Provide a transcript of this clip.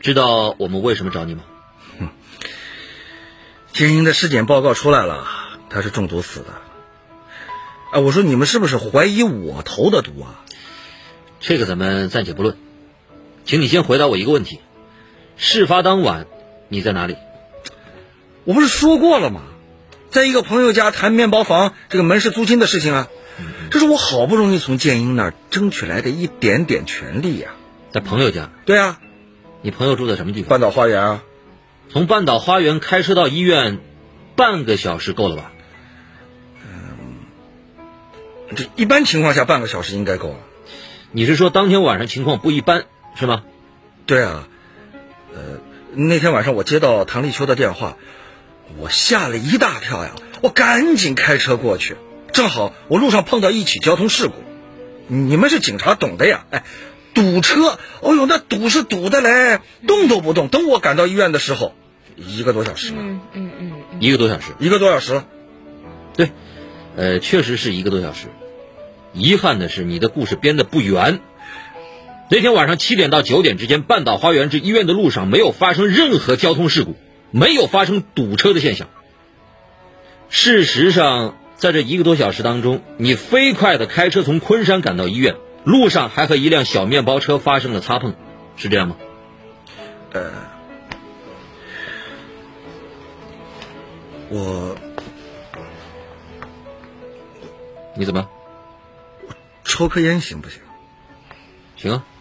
知道我们为什么找你吗？ 建英的尸检报告出来了，他是中毒死的。我说你们是不是怀疑我投的毒啊？ 这个咱们暂且不论，请你先回答我一个问题：事发当晚你在哪里？ 我不是说过了吗？在一个朋友家谈面包房这个门市租金的事情啊。这是我好不容易从建英那儿争取来的一点点权利呀。 在朋友家？ 对啊。 你朋友住在什么地方？ 半岛花园啊。 从半岛花园开车到医院半个小时够了吧？ 这一般情况下半个小时应该够了。 你是说当天晚上情况不一般是吗？ 对啊。那天晚上我接到唐立秋的电话，我吓了一大跳呀，我赶紧开车过去，正好我路上碰到一起交通事故。你们是警察懂的呀。堵车，哦呦，那堵是堵的嘞，动都不动。等我赶到医院的时候，1个多小时了。 1个多小时 ？1个多小时了。 对，确实是1个多小时。遗憾的是你的故事编得不圆。那天晚上7点到9点之间，半岛花园至医院的路上没有发生任何交通事故，没有发生堵车的现象。事实上，在这1个多小时当中，你飞快地开车从昆山赶到医院，路上还和一辆小面包车发生了擦碰，是这样吗？你怎么？ 抽颗烟行不行？ 行啊。